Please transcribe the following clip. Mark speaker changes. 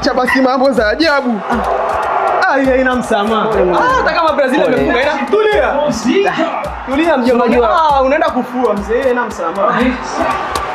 Speaker 1: acha basi mambo za ajabu. Haina msamaha. Hata kama Brazil imefunga ina tulia. Tulia mjomba. Unaenda kufua mzee, haina msamaha.